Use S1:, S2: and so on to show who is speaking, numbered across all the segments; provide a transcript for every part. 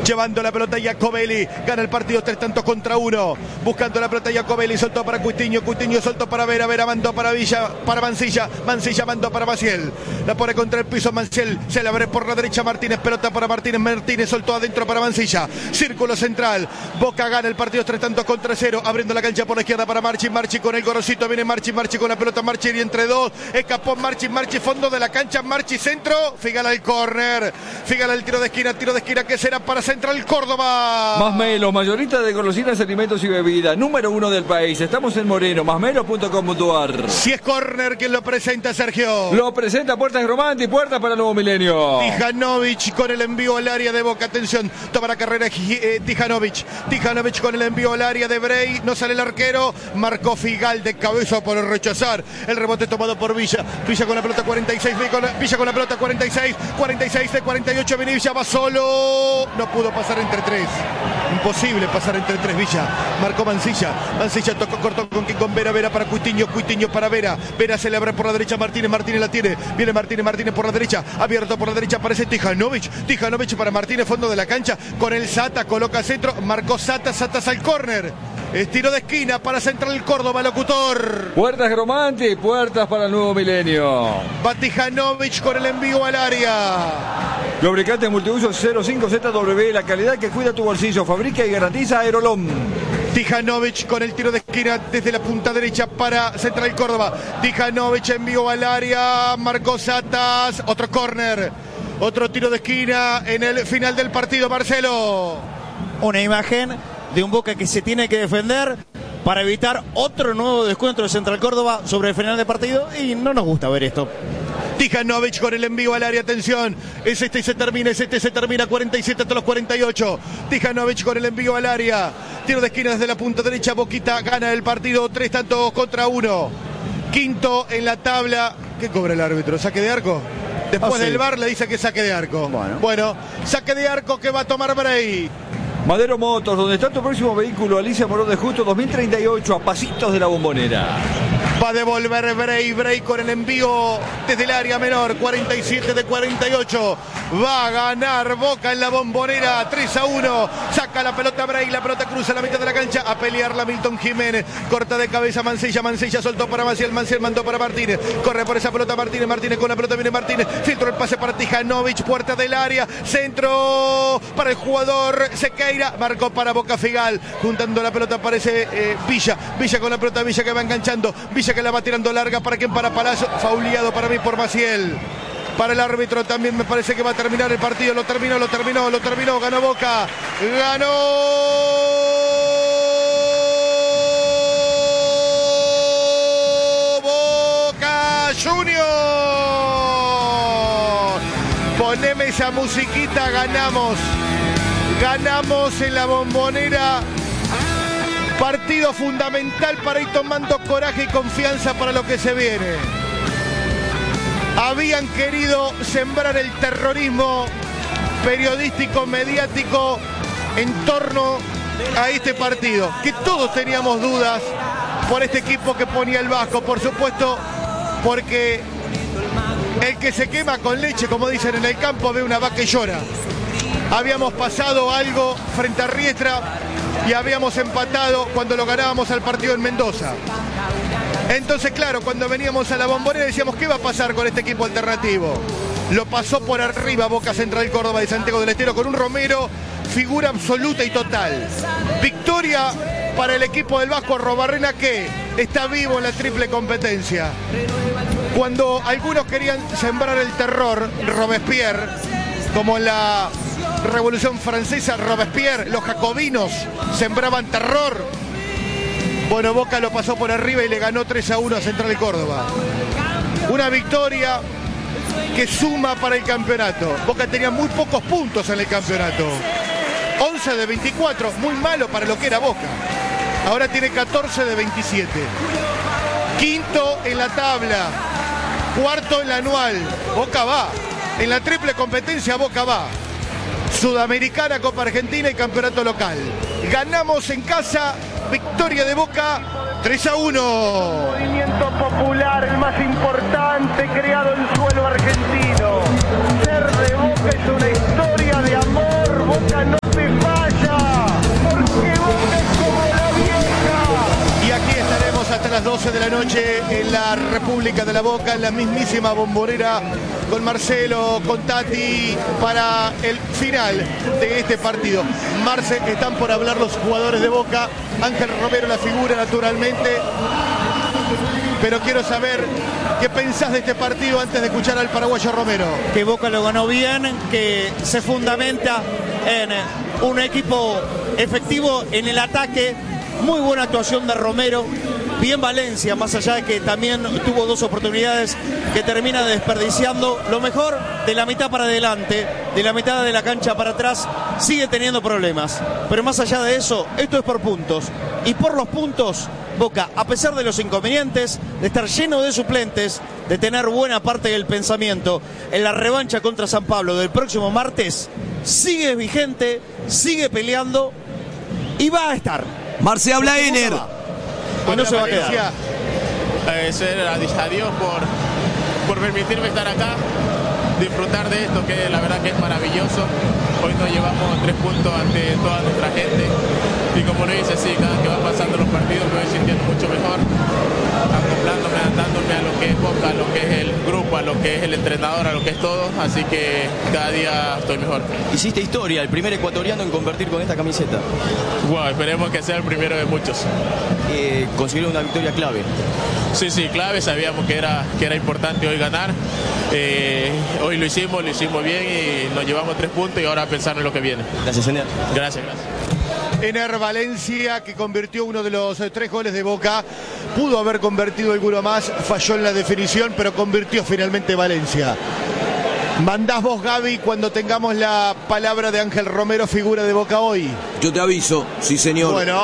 S1: llevando la pelota Jacobelli, gana el partido 3-1, buscando la pelota Jacobelli, soltó para Coutinho, Coutinho soltó para Vera, Vera mandó para Villa, para Mancilla, Mancilla mandó para Maciel, la pone contra el piso Maciel, se la abre por la derecha Martínez, pelota para Martínez, Martínez soltó adentro para Mancilla, círculo central, Boca gana el partido 3-0, abriendo la cancha por la izquierda para Marchi, Marchi con el gorosito, viene Marchi, Marchi con la pelota, Marchi y entre dos, escapó Marchi, Marchi fondo de la cancha, Marchi centro, Figala el córner, Figala el tiro de esquina que será para Central Córdoba.
S2: Masmelo, mayorista de golosinas, alimentos y bebidas, número 1 del país. Estamos en Moreno, masmelo.com.ar.
S1: Si es córner, ¿quién lo presenta, Sergio?
S2: Lo presenta Puertas Romanti, puertas para el nuevo milenio.
S1: Tijanovic con el envío al área de Boca, atención, toma la carrera Tijanovic con el envío al área de Brey, no sale el arquero, marcó Figal de cabeza por rechazar, el rebote tomado por Villa, Villa con la pelota 46, Villa con la pelota 46 de 48, Villa va solo, no pudo pasar entre tres, imposible pasar entre tres, Villa, marcó Mancilla, Mancilla tocó, cortó con Vera, Vera para Coutinho, Coutinho para Vera, Vera se le abre por la derecha, Martínez, Martínez la tiene, viene Martínez, Martínez por la derecha, abierto por la derecha, aparece Tijanovic, Tijanovic para Martínez, fondo de la cancha, con el Sata, coloca centro, marcó Sata, Sata al córner. Tiro de esquina para Central Córdoba, locutor.
S2: Puertas Romanti, puertas para el nuevo milenio.
S1: Batijanovic con el envío al área.
S2: Lubricante multiuso 05ZW, la calidad que cuida tu bolsillo, fabrica y garantiza Aerolón.
S1: Tijanovic con el tiro de esquina desde la punta derecha para Central Córdoba. Tijanovic envío al área, marcó Satas, otro córner. Otro tiro de esquina en el final del partido, Marcelo.
S3: Una imagen de un Boca que se tiene que defender para evitar otro nuevo descuento de Central Córdoba sobre el final del partido, y no nos gusta ver esto.
S1: Tijanovic con el envío al área, atención, es este y se termina, 47 hasta los 48. Tijanovic con el envío al área, tiro de esquina desde la punta derecha, Boquita gana el partido 3-1. Quinto en la tabla. ¿Qué cobra el árbitro? ¿Saque de arco? Después del VAR le dice que saque de arco. Bueno, saque de arco que va a tomar Brey.
S2: Madero Motos, donde está tu próximo vehículo, Alicia Morón de Justo 2038, a pasitos de la Bombonera.
S1: Va a devolver Brey con el envío desde el área menor, 47 de 48. Va a ganar Boca en la Bombonera, 3-1. Saca la pelota Brey, la pelota cruza la mitad de la cancha, a pelearla Milton Jiménez. Corta de cabeza Mancilla, Mancilla soltó para Maciel, Maciel mandó para Martínez. Corre por esa pelota Martínez, Martínez con la pelota viene Martínez. Filtró el pase para Tijanovic, puerta del área, centro para el jugador Sequeira. Marcó para Boca Figal, juntando la pelota aparece Villa. Villa con la pelota, Villa que va enganchando. Villa que la va tirando larga, ¿para quién? Para Palazzo, fauleado para mí por Maciel. Para el árbitro también me parece que va a terminar el partido, lo terminó, ganó Boca, ganó Boca Juniors. Poneme esa musiquita, ganamos en la Bombonera. Partido fundamental para ir tomando coraje y confianza para lo que se viene. Habían querido sembrar el terrorismo periodístico, mediático en torno a este partido, que todos teníamos dudas por este equipo que ponía el Vasco, por supuesto, porque el que se quema con leche, como dicen en el campo, ve una vaca y llora. Habíamos pasado algo frente a Riestra y habíamos empatado cuando lo ganábamos al partido en Mendoza. Entonces, claro, cuando veníamos a la Bombonera decíamos, ¿qué va a pasar con este equipo alternativo? Lo pasó por arriba Boca Central Córdoba de Santiago del Estero con un Romero, figura absoluta y total. Victoria para el equipo del Vasco Arrobarrena, que está vivo en la triple competencia. Cuando algunos querían sembrar el terror, Robespierre, como en la Revolución Francesa, Robespierre, los jacobinos sembraban terror. Bueno, Boca lo pasó por arriba y le ganó 3-1 a Central Córdoba. Una victoria que suma para el campeonato. Boca tenía muy pocos puntos en el campeonato. 11 de 24, muy malo para lo que era Boca. Ahora tiene 14 de 27. Quinto en la tabla. Cuarto en la anual. Boca va. En la triple competencia Boca va. Sudamericana, Copa Argentina y campeonato local. Ganamos en casa, victoria de Boca, 3-1.
S4: Movimiento popular, el más importante creado en suelo argentino. Ser de Boca es una historia de amor. Boca no te
S1: las 12 de la noche en la República de la Boca, en la mismísima Bombonera, con Marcelo, con Tati, para el final de este partido. Marce, están por hablar los jugadores de Boca. Ángel Romero, la figura, naturalmente. Pero quiero saber qué pensás de este partido antes de escuchar al paraguayo Romero.
S3: Que Boca lo ganó bien, que se fundamenta en un equipo efectivo en el ataque. Muy buena actuación de Romero. Bien Valencia, más allá de que también tuvo 2 oportunidades que termina desperdiciando. Lo mejor, de la mitad para adelante, de la mitad de la cancha para atrás, sigue teniendo problemas. Pero más allá de eso, esto es por puntos. Y por los puntos, Boca, a pesar de los inconvenientes, de estar lleno de suplentes, de tener buena parte del pensamiento en la revancha contra San Pablo del próximo martes, sigue vigente, sigue peleando y va a estar.
S5: Marce, habla Ener.
S3: Y no se va a quedar.
S6: Agradecer a Dios por permitirme estar acá, disfrutar de esto, que la verdad que es maravilloso. Hoy nos llevamos 3 puntos ante toda nuestra gente. Y como lo dice, sí, cada que van pasando los partidos me voy sintiendo mucho mejor, acoplándome, adaptándome a lo que es Boca, a lo que es el grupo, a lo que es el entrenador, a lo que es todo. Así que cada día estoy mejor.
S5: Hiciste historia, el primer ecuatoriano en convertir con esta camiseta.
S6: Wow, esperemos que sea el primero de muchos.
S5: Consiguieron una victoria clave.
S6: Sí, clave, sabíamos que era importante hoy ganar. Hoy lo hicimos bien y nos llevamos 3 puntos y ahora a pensar en lo que viene.
S5: Gracias, Ener.
S6: Gracias.
S1: Ener Valencia, que convirtió uno de los 3 goles de Boca. Pudo haber convertido alguno más, falló en la definición, pero convirtió finalmente Valencia. Mandás vos, Gaby, cuando tengamos la palabra de Ángel Romero, figura de Boca hoy.
S5: Yo te aviso, sí señor.
S1: Bueno,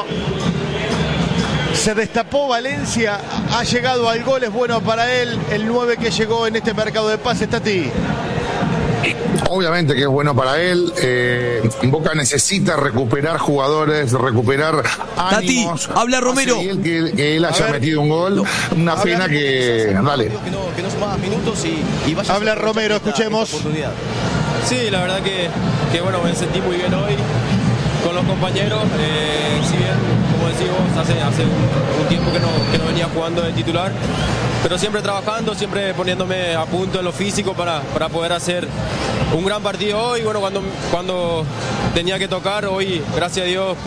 S1: se destapó Valencia, ha llegado al gol, es bueno para él, el 9 que llegó en este mercado de pases, Tati.
S7: Obviamente que es bueno para él. Boca necesita recuperar jugadores, recuperar ánimos.
S5: Tati, habla Romero.
S7: Que él haya metido un gol. Una pena que... Dale.
S5: Que no sumaba minutos y vaya.
S1: Habla Romero, escuchemos.
S8: Sí, la verdad que bueno, me sentí muy bien hoy con los compañeros. Si bien, como decimos, hace un tiempo que no venía jugando de titular, pero siempre trabajando, siempre poniéndome a punto en lo físico para poder hacer un gran partido hoy. Bueno, cuando tenía que tocar, hoy, gracias a Dios,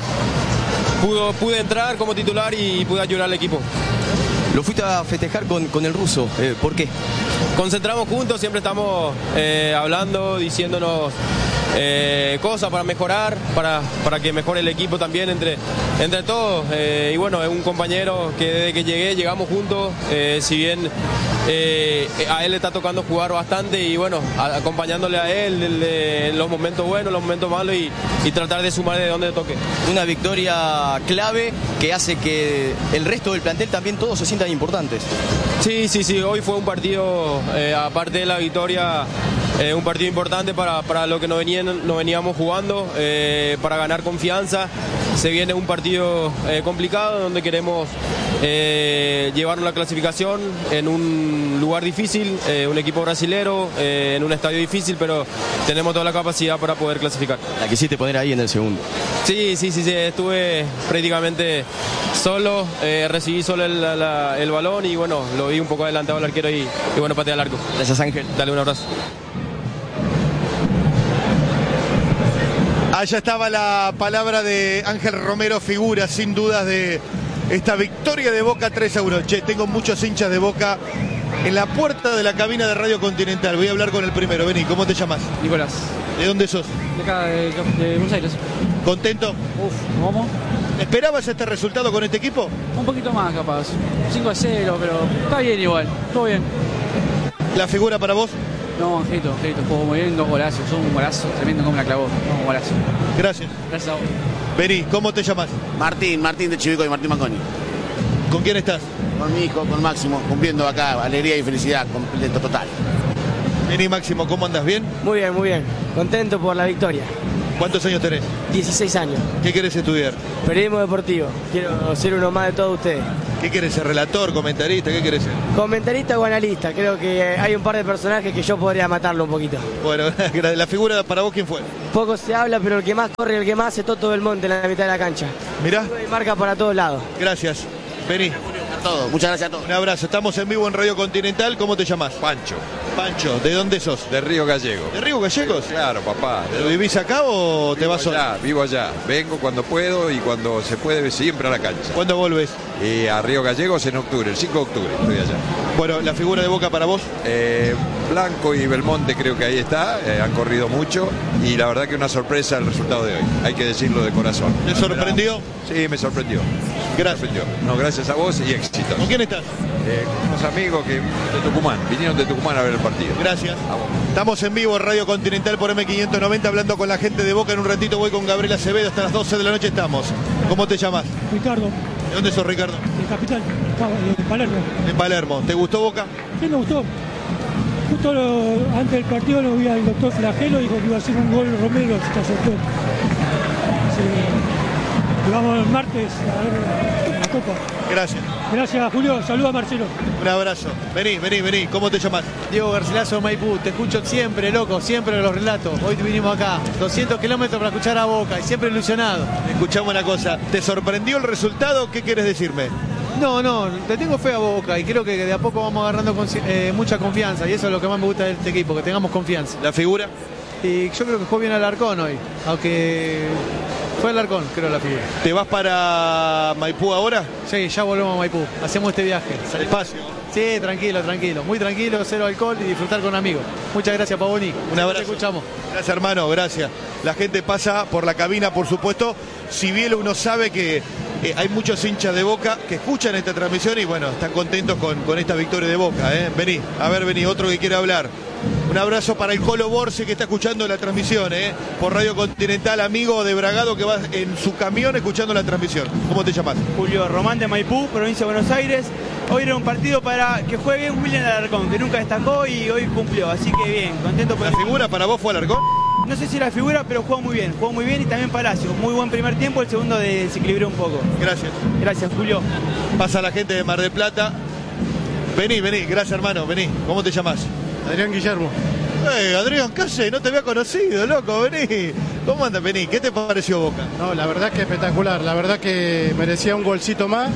S8: pude entrar como titular y pude ayudar al equipo.
S5: Lo fuiste a festejar con el ruso, ¿por qué?
S8: Concentramos juntos, siempre estamos hablando, diciéndonos cosas para mejorar, para que mejore el equipo también entre todos. Y bueno, es un compañero que desde que llegamos juntos, si bien a él le está tocando jugar bastante y bueno, acompañándole a él en los momentos buenos, los momentos malos y tratar de sumar de donde toque.
S5: Una victoria clave que hace que el resto del plantel también todos se sientan importantes.
S8: Sí, hoy fue un partido, aparte de la victoria, un partido importante para lo que no veníamos jugando, para ganar confianza. Se viene un partido complicado donde queremos llevarnos la clasificación en un lugar difícil, un equipo brasilero, en un estadio difícil, pero tenemos toda la capacidad para poder clasificar.
S5: La quisiste poner ahí en el segundo.
S8: Sí, estuve prácticamente solo, recibí solo el balón y bueno, lo vi un poco adelantado al arquero y bueno, pateé al arco.
S5: Gracias, Ángel.
S8: Dale un abrazo.
S1: Allá estaba la palabra de Ángel Romero, figura sin dudas de esta victoria de Boca 3-1. Che, tengo muchos hinchas de Boca en la puerta de la cabina de Radio Continental. Voy a hablar con el primero. Vení, ¿cómo te llamas?
S9: Nicolás.
S1: ¿De dónde sos?
S9: De acá, de Buenos Aires.
S1: ¿Contento?
S9: ¿Cómo?
S1: ¿Esperabas este resultado con este equipo?
S9: Un poquito más, capaz. 5-0, pero está bien igual. Todo bien.
S1: ¿La figura para vos?
S9: No, Angelito, jugó muy bien, 2 golazos. Son un golazo tremendo como la clavó. Un golazo.
S1: Gracias.
S9: Gracias a vos.
S1: Vení, ¿cómo te llamas?
S10: Martín de Chivico y Martín Manconi.
S1: ¿Con quién estás?
S10: Con mi hijo, con Máximo, cumpliendo acá alegría y felicidad, completo total.
S1: Vení, Máximo, ¿cómo andas? ¿Bien?
S11: Muy bien. Contento por la victoria.
S1: ¿Cuántos años tenés?
S11: 16 años.
S1: ¿Qué querés estudiar?
S11: Periodismo deportivo. Quiero ser uno más de todos ustedes.
S1: ¿Qué querés ser? ¿Relator, comentarista? ¿Qué querés ser?
S11: Comentarista o analista. Creo que hay un par de personajes que yo podría matarlo un poquito.
S1: Bueno, la figura para vos, ¿quién fue?
S11: Poco se habla, pero el que más corre, el que más hace todo el monte en la mitad de la cancha.
S1: Mirá.
S11: Y marca para todos lados.
S1: Gracias. Vení.
S10: todos. Muchas gracias a todos.
S1: Un abrazo. Estamos en vivo en Radio Continental. ¿Cómo te llamas?
S2: Pancho.
S1: Pancho, ¿de dónde sos?
S2: De Río Gallegos.
S1: ¿De Río Gallegos?
S2: Claro, papá.
S1: ¿Pero vivís acá o te vas solo?
S2: Vivo allá. Vengo cuando puedo y cuando se puede siempre a la cancha.
S1: ¿Cuándo volvés?
S2: A Río Gallegos en octubre, el 5 de octubre estoy allá.
S1: Bueno, la figura de Boca para vos.
S2: Blanco y Belmonte creo que ahí está, han corrido mucho y la verdad que una sorpresa el resultado de hoy, hay que decirlo de corazón.
S1: ¿Te sorprendió?
S2: Sí, me sorprendió.
S1: Gracias.
S2: No, gracias a vos y éxitos.
S1: ¿Con quién estás?
S2: Con unos amigos de Tucumán, vinieron de Tucumán a ver el partido.
S1: Gracias. Estamos en vivo en Radio Continental por M590 hablando con la gente de Boca. En un ratito voy con Gabriel Acevedo, hasta las 12 de la noche estamos. ¿Cómo te llamas?
S12: Ricardo.
S1: ¿De dónde sos, Ricardo?
S12: De Capital, de Palermo.
S1: De Palermo. ¿Te gustó Boca?
S12: Sí, me gustó. Justo antes del partido lo vi al doctor Flagelo, dijo que iba a hacer un gol Romero, se acertó. Y vamos el martes a ver la Copa.
S1: Gracias.
S12: Gracias, Julio. Saludos a Marcelo.
S1: Un abrazo. Vení. ¿Cómo te llamas?
S13: Diego Garcilaso, Maipú. Te escucho siempre, loco, siempre los relatos. Hoy vinimos acá, 200 kilómetros para escuchar a Boca y siempre ilusionado.
S1: Escuchamos una cosa. ¿Te sorprendió el resultado? ¿Qué quieres decirme?
S13: No, le tengo fe a Boca y creo que de a poco vamos agarrando mucha confianza y eso es lo que más me gusta de este equipo, que tengamos confianza.
S1: ¿La figura?
S13: Y yo creo que jugó bien Alarcón hoy, aunque fue Alarcón, creo, la figura.
S1: ¿Te vas para Maipú ahora?
S13: Sí, ya volvemos a Maipú, hacemos este viaje.
S1: Despacio.
S13: Sí, tranquilo, muy tranquilo, cero alcohol y disfrutar con amigos. Muchas gracias, Pavoni.
S1: Un abrazo.
S13: Te escuchamos.
S1: Gracias, hermano, gracias. La gente pasa por la cabina, por supuesto. Si bien uno sabe que hay muchos hinchas de Boca que escuchan esta transmisión y bueno, están contentos con esta victoria de Boca. Vení, otro que quiere hablar. Un abrazo para el Colo Borse que está escuchando la transmisión, por Radio Continental, amigo de Bragado que va en su camión escuchando la transmisión. ¿Cómo te llamas?
S14: Julio Román de Maipú, provincia de Buenos Aires. Hoy era un partido para que juegue bien William Alarcón, que nunca destacó y hoy cumplió, así que bien, contento por
S1: ¿La figura para vos fue Alarcón?
S14: No sé si la figura, pero jugó muy bien y también Palacio. Muy buen primer tiempo, el segundo desequilibró un poco.
S1: Gracias.
S14: Gracias, Julio.
S1: Pasa la gente de Mar del Plata. Vení, gracias, hermano, vení. ¿Cómo te llamas?
S15: Adrián Guillermo.
S1: Adrián, ¿qué haces? No te había conocido, loco, vení. ¿Cómo andas, vení? ¿Qué te pareció Boca?
S15: No, la verdad que espectacular, la verdad que merecía un golcito más.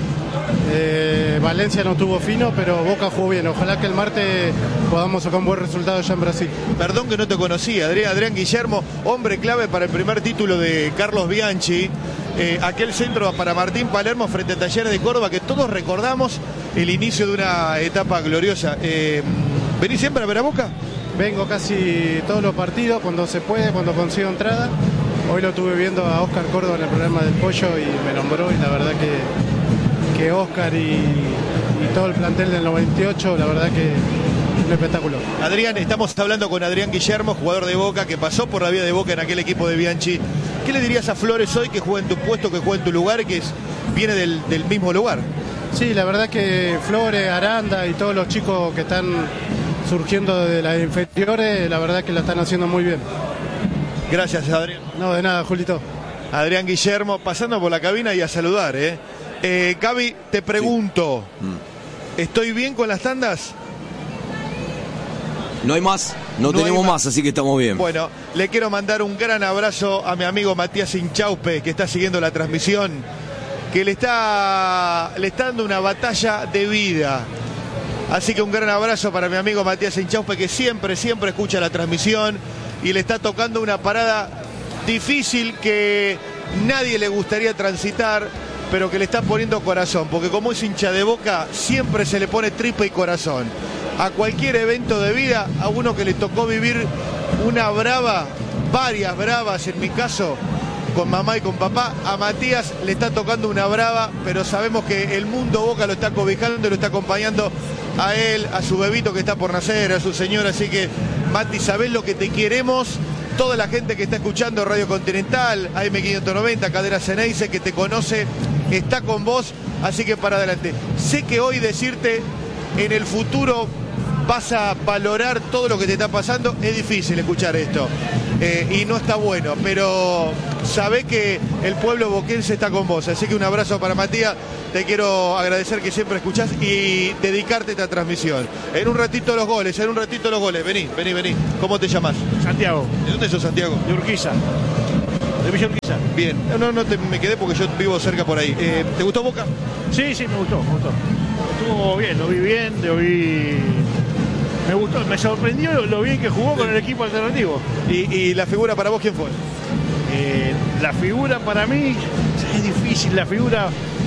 S15: Valencia no tuvo fino, pero Boca jugó bien. Ojalá que el martes podamos sacar un buen resultado ya en Brasil.
S1: Perdón que no te conocí, Adrián Guillermo, hombre clave para el primer título de Carlos Bianchi. Aquel centro para Martín Palermo frente a Talleres de Córdoba, que todos recordamos el inicio de una etapa gloriosa. ¿Venís siempre a ver a Boca?
S15: Vengo casi todos los partidos, cuando se puede, cuando consigo entrada. Hoy lo estuve viendo a Oscar Córdoba en el programa del Pollo y me nombró, y la verdad que Oscar y todo el plantel del 98, la verdad que un espectáculo.
S1: Adrián, estamos hablando con Adrián Guillermo, jugador de Boca, que pasó por la vida de Boca en aquel equipo de Bianchi. ¿Qué le dirías a Flores hoy, que juega en tu puesto, que juega en tu lugar y que viene del mismo lugar?
S15: Sí, la verdad que Flores, Aranda y todos los chicos que están surgiendo de las inferiores, la verdad que lo están haciendo muy bien.
S1: Gracias, Adrián.
S15: No, de nada, Julito.
S1: Adrián Guillermo, pasando por la cabina y a saludar, Gaby, te pregunto, ¿estoy bien con las tandas?
S16: No hay más, no tenemos más, así que estamos bien.
S1: Bueno, le quiero mandar un gran abrazo a mi amigo Matías Inchaupe, que está siguiendo la transmisión, que le está dando una batalla de vida. Así que un gran abrazo para mi amigo Matías Inchaupe, que siempre escucha la transmisión y le está tocando una parada difícil que nadie le gustaría transitar, pero que le está poniendo corazón, porque como es hincha de Boca, siempre se le pone tripa y corazón. A cualquier evento de vida, a uno que le tocó vivir una brava, varias bravas en mi caso, con mamá y con papá, a Matías le está tocando una brava, pero sabemos que el mundo Boca lo está cobijando y lo está acompañando a él, a su bebito que está por nacer, a su señora, así que Mati, sabés lo que te queremos, toda la gente que está escuchando Radio Continental, AM590, Cadena Ceneice, que te conoce, está con vos, así que para adelante. Sé que hoy decirte en el futuro vas a valorar todo lo que te está pasando, es difícil escuchar esto y no está bueno, pero sabés que el pueblo boquense está con vos, así que un abrazo para Matías, te quiero agradecer que siempre escuchás y dedicarte a esta transmisión. En un ratito los goles, vení, ¿cómo te llamas?
S17: Santiago.
S1: ¿De dónde sos, Santiago?
S17: De Urquiza. De Villa Urquiza.
S1: Bien, me quedé porque yo vivo cerca por ahí. ¿Te gustó Boca?
S17: Sí, me gustó. estuvo bien, lo vi. Me gustó, me sorprendió lo bien que jugó con el equipo alternativo.
S1: ¿Y la figura para vos quién fue?
S17: La figura para mí es difícil, la figura...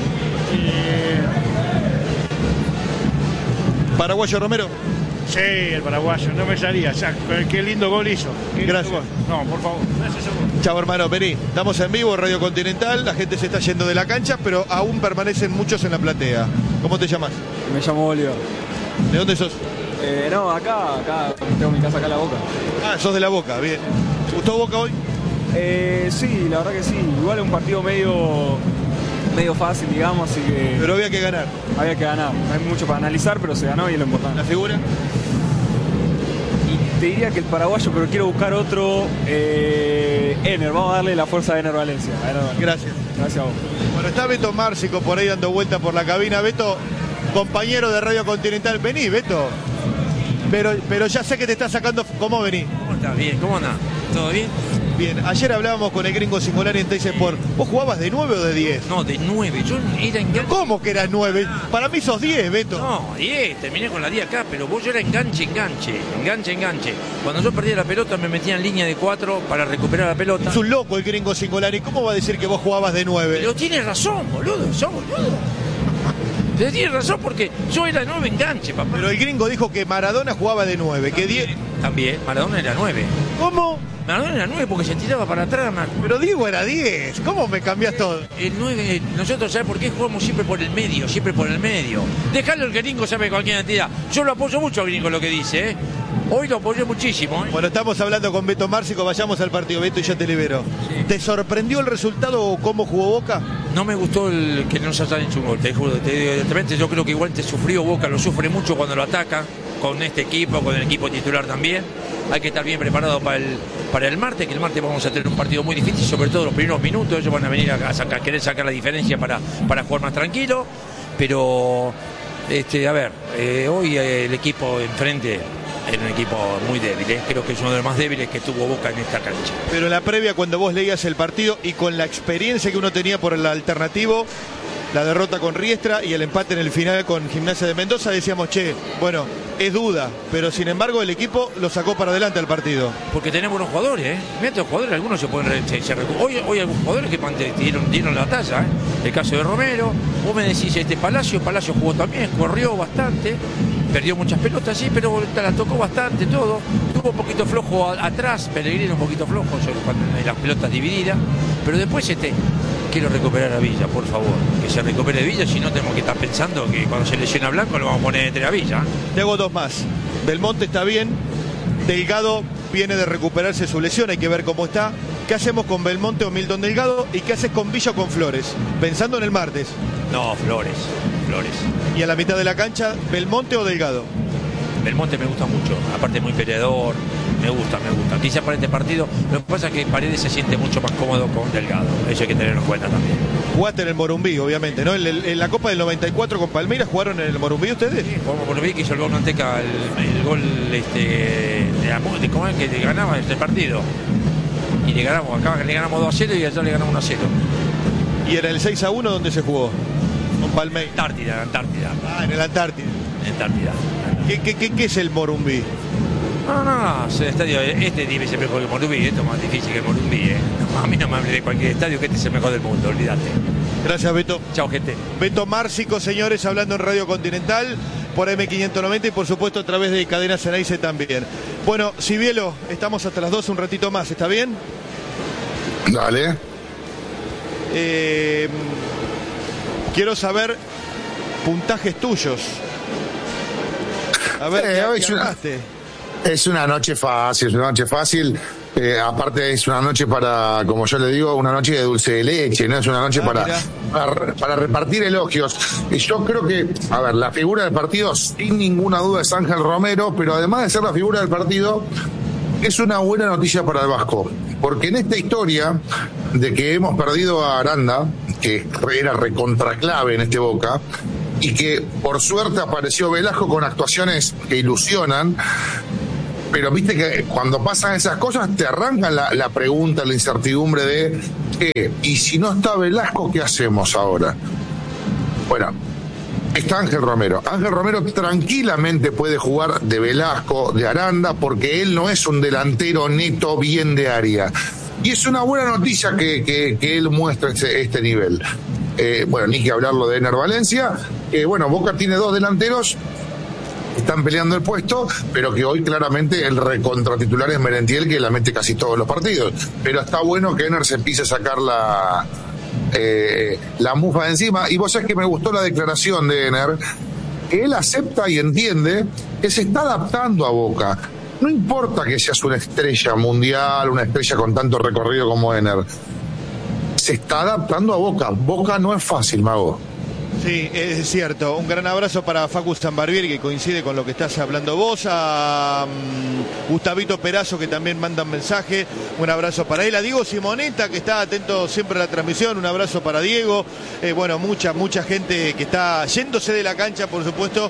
S1: ¿Paraguayo Romero?
S17: Sí, el paraguayo, no me salía. O sea, qué lindo gol hizo.
S1: Gracias.
S17: Gol. No, por favor. Gracias a vos.
S1: Chao, hermano, vení. Estamos en vivo, Radio Continental. La gente se está yendo de la cancha, pero aún permanecen muchos en la platea. ¿Cómo te llamas?
S18: Me llamo Bolívar.
S1: ¿De dónde sos?
S18: No, acá tengo mi casa acá en La Boca.
S1: Ah, sos de La Boca, bien. ¿Te gustó Boca hoy?
S18: Sí, la verdad que sí. Igual es un partido medio fácil, digamos, así que...
S1: Pero había que ganar.
S18: Había que ganar. No hay mucho para analizar, pero se ganó y es lo importante.
S1: ¿La figura?
S18: Y te diría que el paraguayo, pero quiero buscar otro. Ener, vamos a darle la fuerza a Ener Valencia.
S1: Gracias.
S18: Gracias a vos.
S1: Bueno, está Beto Márcico por ahí dando vuelta por la cabina. Beto, compañero de Radio Continental. Vení, Beto. Pero ya sé que te está sacando... ¿Cómo vení?
S19: ¿Cómo estás? Bien, ¿cómo andás? ¿Todo bien?
S1: Bien, ayer hablábamos con el gringo Singolari en Teis Sport. ¿Vos jugabas de 9 o de 10?
S19: No, de 9. Yo era enganche.
S1: ¿Cómo que eras 9? Para mí sos 10, Beto.
S19: No, 10. Terminé con la 10 acá, pero vos yo era enganche. Cuando yo perdía la pelota me metía en línea de 4 para recuperar la pelota.
S1: Es un loco el gringo Singolari. ¿Cómo va a decir que vos jugabas de 9?
S19: Pero tienes razón, boludo. Sos boludo. Tienes razón porque yo era 9 enganche, papá.
S1: Pero el gringo dijo que Maradona jugaba de 9. Que 10...
S19: También, Maradona era 9.
S1: ¿Cómo?
S19: Maradona era 9 porque se tiraba para atrás, man.
S1: Pero Diego era 10. ¿Cómo me cambias todo?
S19: El 9, nosotros, ¿sabes por qué jugamos siempre por el medio? Dejalo, el gringo sabe cualquier entidad. Yo lo apoyo mucho al gringo lo que dice, ¿eh? Hoy lo apoyé muchísimo, ¿eh?
S1: Bueno, estamos hablando con Beto Márcico. Vayamos al partido, Beto, y ya te libero. Sí. ¿Te sorprendió el resultado o cómo jugó Boca?
S19: No me gustó el que no se haya hecho un gol. Te juro, directamente yo creo que igual te sufrió Boca, lo sufre mucho cuando lo ataca. Con este equipo, con el equipo titular también. Hay que estar bien preparado para el martes, que el martes vamos a tener un partido muy difícil, sobre todo los primeros minutos. Ellos van a venir a querer sacar la diferencia para jugar más tranquilo. Pero, hoy el equipo enfrente era un equipo muy débil, ¿eh? Creo que es uno de los más débiles que tuvo Boca en esta cancha.
S1: Pero en la previa, cuando vos leías el partido y con la experiencia que uno tenía por el alternativo, la derrota con Riestra y el empate en el final con Gimnasia de Mendoza, decíamos, bueno, es duda, pero sin embargo el equipo lo sacó para adelante al partido.
S19: Porque tenemos buenos jugadores, ¿eh? Mira, estos jugadores, algunos se pueden... Hoy hay algunos jugadores que dieron la talla, ¿eh? El caso de Romero, vos me decís, Palacio jugó también, corrió bastante, perdió muchas pelotas, sí, pero la tocó bastante todo. Tuvo un poquito flojo atrás, Pellegrino un poquito flojo, en las pelotas divididas, pero después quiero recuperar a Villa, por favor. Que se recupere Villa, si no tenemos que estar pensando que cuando se lesiona Blanco lo vamos a poner entre a Villa.
S1: Te hago dos más. Belmonte está bien, Delgado viene de recuperarse su lesión, hay que ver cómo está. ¿Qué hacemos con Belmonte o Milton Delgado? ¿Y qué haces con Villa o con Flores? Pensando en el martes.
S19: No, Flores.
S1: ¿Y a la mitad de la cancha, Belmonte o Delgado?
S19: Belmonte me gusta mucho, aparte muy peleador, me gusta. Quizás para este partido, lo que pasa es que Paredes se siente mucho más cómodo con Delgado, eso hay que tenerlo en cuenta también.
S1: Jugaste en el Morumbí, obviamente, ¿no? En la Copa del 94 con Palmeiras, ¿jugaron en el Morumbí ustedes?
S19: Sí, jugamos en Morumbí, que hizo el gol Manteca, el gol de ¿cómo es que le ganaba este partido? Y le ganamos, acá le ganamos 2-0 y allá le ganamos 1-0.
S1: ¿Y era el 6-1 donde se jugó? Con Palmeiras.
S19: Antártida.
S1: Ah, en el Antártida. ¿Qué es el Morumbí?
S19: No, el estadio, este debe ser mejor que el Morumbí, esto es más difícil que el Morumbí, ¿eh? A mí no me hable de cualquier estadio, que este es el mejor del mundo, olvídate.
S1: Gracias, Beto.
S19: Chao, gente.
S1: Beto Márcico, señores, hablando en Radio Continental, por M590 y por supuesto a través de Cadena Ceneice también. Bueno, Cibielo, estamos hasta las 2, un ratito más, ¿está bien?
S7: Dale.
S1: Quiero saber puntajes tuyos. A ver,
S7: hoy es una noche fácil, aparte es una noche para, como yo le digo, una noche de dulce de leche, no es una noche para repartir elogios. Y yo creo que, a ver, la figura del partido sin ninguna duda es Ángel Romero, pero además de ser la figura del partido, es una buena noticia para el Vasco, porque en esta historia de que hemos perdido a Aranda, que era recontraclave en este Boca, y que por suerte apareció Velasco con actuaciones que ilusionan, pero viste que cuando pasan esas cosas te arrancan la pregunta, la incertidumbre de ¿y si no está Velasco, qué hacemos ahora? Bueno, está Ángel Romero. Ángel Romero tranquilamente puede jugar de Velasco, de Aranda, porque él no es un delantero neto bien de área. Y es una buena noticia que él muestra este nivel. Bueno, ni que hablarlo de Ener Valencia. Bueno, Boca tiene 2 delanteros, están peleando el puesto, pero que hoy claramente el recontratitular es Merentiel, que la mete casi todos los partidos. Pero está bueno que Ener se empiece a sacar la mufa de encima. Y vos sabés que me gustó la declaración de Ener, que él acepta y entiende que se está adaptando a Boca. No importa que seas una estrella mundial, una estrella con tanto recorrido como Ener. Se está adaptando a Boca. Boca no es fácil, Mago.
S1: Sí, es cierto. Un gran abrazo para Facu Zambarbieri, que coincide con lo que estás hablando vos. A Gustavito Perazo, que también manda un mensaje. Un abrazo para él. A Diego Simoneta, que está atento siempre a la transmisión. Un abrazo para Diego. Bueno, mucha gente que está yéndose de la cancha, por supuesto,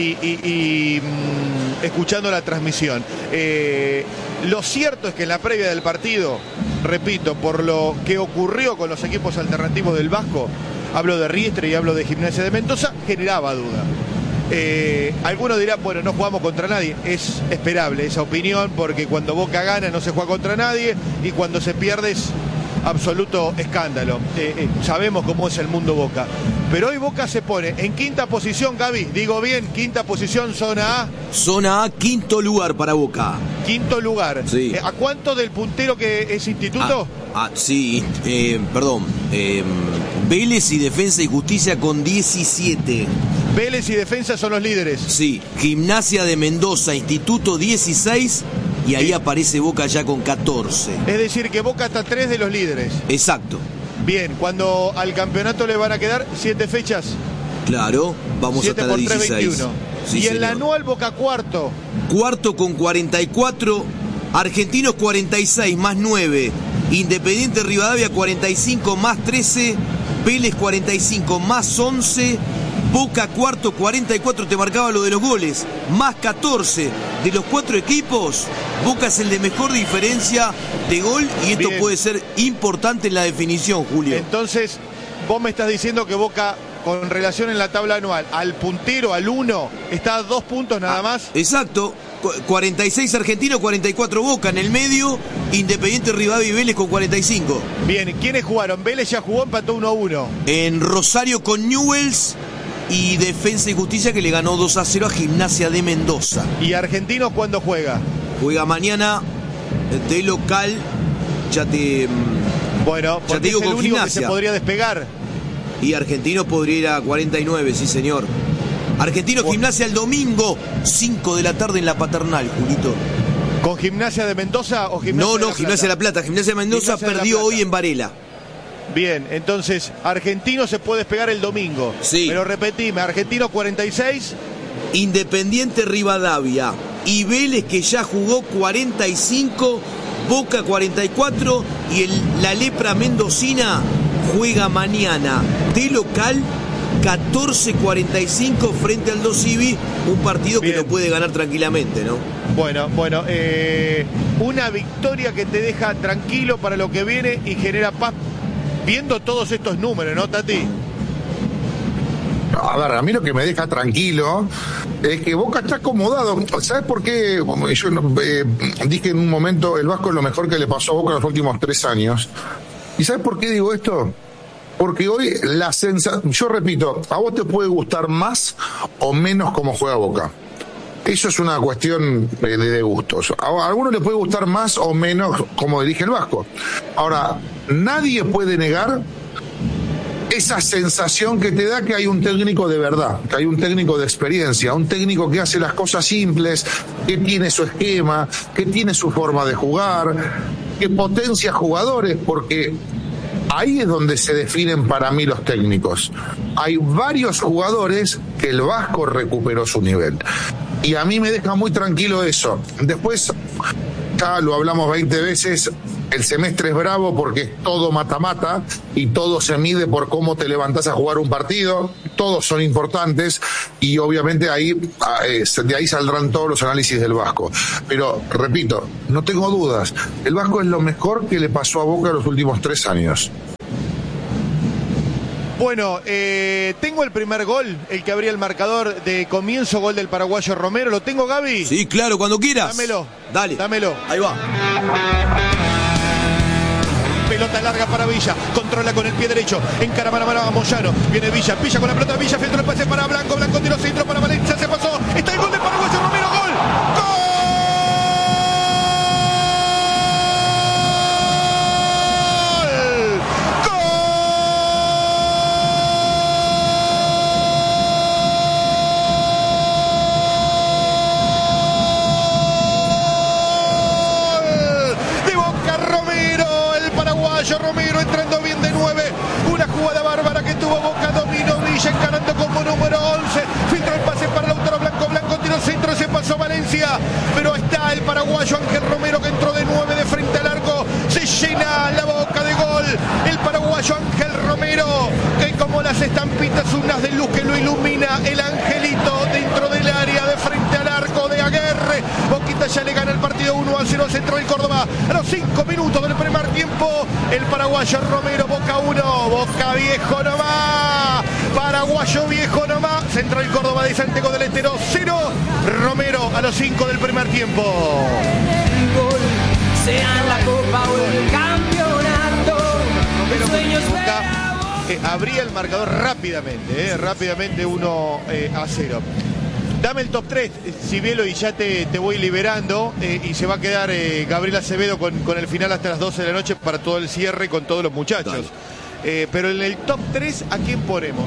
S1: y escuchando la transmisión. Lo cierto es que en la previa del partido, repito, por lo que ocurrió con los equipos alternativos del Vasco, hablo de Riestre y hablo de Gimnasia de Mendoza, generaba duda. Algunos dirán, bueno, no jugamos contra nadie. Es esperable esa opinión, porque cuando Boca gana no se juega contra nadie, y cuando se pierde es absoluto escándalo. Sabemos cómo es el mundo Boca. Pero hoy Boca se pone en quinta posición, Gaby. Digo bien, quinta posición, zona A.
S16: Zona A, quinto lugar para Boca.
S1: Quinto lugar.
S16: Sí.
S1: ¿A cuánto del puntero que es Instituto?
S16: Sí, perdón. Vélez y Defensa y Justicia con 17.
S1: Vélez y Defensa son los líderes.
S16: Sí, Gimnasia de Mendoza, Instituto 16, y ahí aparece Boca ya con 14.
S1: Es decir, que Boca está 3 de los líderes.
S16: Exacto.
S1: Bien, cuando al campeonato le van a quedar 7 fechas.
S16: Claro, vamos hasta la 16.
S1: 7 por 3, 21.
S16: Sí,
S1: y
S16: señor.
S1: en la anual Boca cuarto.
S16: Cuarto con 44, Argentinos 46 más 9, Independiente Rivadavia 45 más 13, Vélez 45 más 11, Boca cuarto 44, te marcaba lo de los goles, más 14. De los 4 equipos, Boca es el de mejor diferencia de gol, y esto
S1: Bien.
S16: puede ser importante en la definición, Julio.
S1: Entonces, vos me estás diciendo que Boca, con relación en la tabla anual, al puntero, al 1, está a 2 puntos nada más.
S16: Exacto. 46 Argentinos, 44 Boca. En el medio, Independiente Rivadavia y Vélez con 45.
S1: Bien, ¿quiénes jugaron? Vélez ya jugó, empató 1-1.
S16: En Rosario con Newell's, y Defensa y Justicia, que le ganó 2-0 a Gimnasia de Mendoza.
S1: ¿Y Argentinos cuándo juega?
S16: Juega mañana de local.
S1: Bueno,
S16: ya te digo,
S1: es el
S16: con
S1: único
S16: Gimnasia.
S1: que se podría despegar.
S16: Y Argentinos podría ir a 49, sí señor. Argentinos Gimnasia el domingo, 5 de la tarde en la Paternal, Julito.
S1: ¿Con Gimnasia de Mendoza o Gimnasia de la Plata?
S16: Gimnasia de la Plata. Gimnasia de Mendoza
S1: Gimnasia de la
S16: perdió
S1: Plata.
S16: hoy en Varela.
S1: Bien, entonces, Argentino se puede despegar el domingo.
S16: Sí.
S1: Pero repetime, Argentino 46.
S16: Independiente Rivadavia y Vélez, que ya jugó, 45, Boca 44, y la Lepra Mendocina juega mañana de local 14:45 frente al Dosivi, un partido
S1: Bien.
S16: que lo puede ganar tranquilamente, ¿no?
S1: Bueno, una victoria que te deja tranquilo para lo que viene y genera paz, viendo todos estos números, ¿no, Tati?
S7: A ver, a mí lo que me deja tranquilo es que Boca está acomodado. ¿Sabes por qué? Yo dije en un momento, el Vasco es lo mejor que le pasó a Boca en los últimos 3 años. ¿Y sabes por qué digo esto? Porque hoy la sensación, yo repito, a vos te puede gustar más o menos cómo juega Boca. Eso es una cuestión de gustos. A algunos le puede gustar más o menos cómo dirige el Vasco. Ahora, nadie puede negar esa sensación que te da que hay un técnico de verdad, que hay un técnico de experiencia, un técnico que hace las cosas simples, que tiene su esquema, que tiene su forma de jugar, que potencia jugadores, porque ahí es donde se definen para mí los técnicos. Hay varios jugadores que el Vasco recuperó su nivel. Y a mí me deja muy tranquilo eso. Después, ya lo hablamos 20 veces, el semestre es bravo porque es todo mata-mata y todo se mide por cómo te levantás a jugar un partido. Todos son importantes y obviamente de ahí saldrán todos los análisis del Vasco. Pero, repito, no tengo dudas, el Vasco es lo mejor que le pasó a Boca en los últimos 3 años.
S1: Bueno, tengo el primer gol, el que abría el marcador de comienzo, gol del paraguayo Romero. ¿Lo tengo, Gaby?
S16: Sí, claro, cuando quieras.
S1: Dámelo.
S16: Dale.
S1: Dámelo.
S16: Ahí va.
S1: Pelota larga para Villa, controla con el pie derecho, encara mano a mano a Moyano, viene Villa con la pelota, Villa filtra el pase para Blanco, Blanco tiró centro para Valencia, se pasó, está el gol del paraguayo Romero, gol, ¡gol! Romero entrando bien de 9, una jugada bárbara que tuvo Boca, dominó Villa encarando como número 11, filtra el pase para Lautaro Blanco, Blanco tiró centro, se pasó Valencia, pero está el paraguayo Ángel Romero que entró de 9 de frente al arco, se llena la boca de gol, el paraguayo Ángel Romero, que como las estampitas unas de luz que lo ilumina, el angelito dentro del área de frente al arco de Aguerre, Boquita ya le gana el partido 1-0 Central Córdoba, a los 5 minutos del primer tiempo, el paraguayo Romero, Boca 1, Boca viejo nomás, paraguayo viejo nomás, Central Córdoba de Santiago del Estero 0, Romero a los 5 del primer tiempo.
S20: Sea la copa o el campeonato, los sueños
S1: abría el marcador rápidamente 1-0. Dame el top 3, Cibielo, y ya te voy liberando, y se va a quedar Gabriel Acevedo con el final hasta las 12 de la noche para todo el cierre con todos los muchachos. Pero en el top 3, ¿a quién ponemos?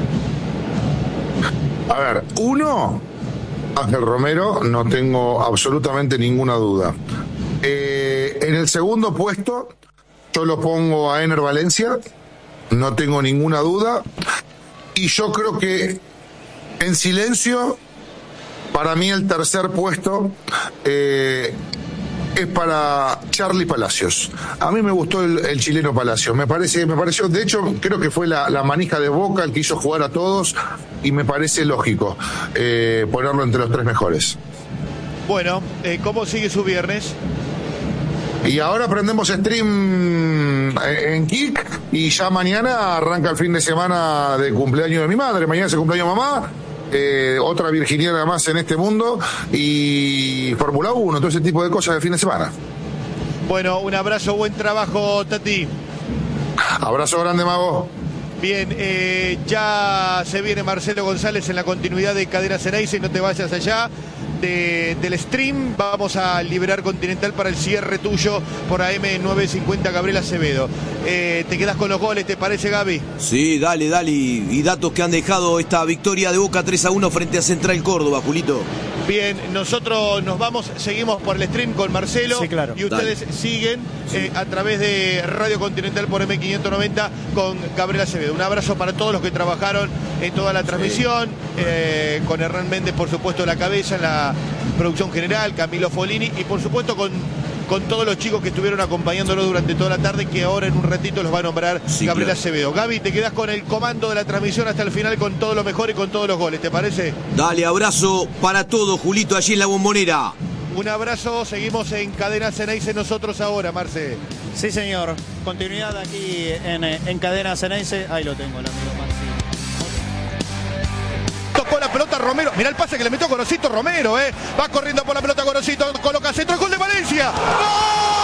S7: A ver, 1, Ángel Romero, no tengo absolutamente ninguna duda. En el segundo puesto, yo lo pongo a Ener Valencia, no tengo ninguna duda. Y yo creo que en silencio, para mí el tercer puesto es para Charly Palacios. A mí me gustó el chileno Palacios. Me pareció, de hecho, creo que fue la manija de Boca el que hizo jugar a todos, y me parece lógico ponerlo entre los 3 mejores.
S1: Bueno, ¿cómo sigue su viernes?
S7: Y ahora prendemos stream en Kik, y ya mañana arranca el fin de semana de cumpleaños de mi madre. Mañana es el cumpleaños de mamá. Otra virginiana más en este mundo, y Fórmula 1, todo ese tipo de cosas de fin de semana.
S1: Bueno, un abrazo, buen trabajo, Tati.
S7: Abrazo grande, Mago.
S1: Bien, ya se viene Marcelo González en la continuidad de Cadena Ceneice, no te vayas allá del stream. Vamos a liberar Continental para el cierre tuyo por AM950, Gabriel Acevedo. Te quedás con los goles, ¿te parece, Gaby?
S16: Sí, dale. Y datos que han dejado esta victoria de Boca 3-1 frente a Central Córdoba, Julito.
S1: Bien, nosotros nos vamos, seguimos por el stream con Marcelo.
S3: Sí, claro.
S1: Y ustedes siguen a través de Radio Continental por M590 con Gabriel Acevedo. Un abrazo para todos los que trabajaron en toda la transmisión, con Hernán Méndez, por supuesto, a la cabeza, en la producción general, Camilo Folini, y por supuesto con todos los chicos que estuvieron acompañándonos durante toda la tarde, que ahora en un ratito los va a nombrar Gabriel Acevedo. Gaby, te quedás con el comando de la transmisión hasta el final con todo lo mejor y con todos los goles, ¿te parece?
S16: Dale, abrazo para todos, Julito, allí en la Bombonera.
S1: Un abrazo, seguimos en Cadena Ceneice nosotros ahora, Marce.
S3: Sí, señor. Continuidad aquí en Cadena Ceneice. Ahí lo tengo, el amigo Marce.
S1: Tocó la pelota Romero. Mirá el pase que le metió Gorosito Romero, Va corriendo por la pelota Gorosito. Coloca centro. ¡Gol de Valencia! ¡Gol!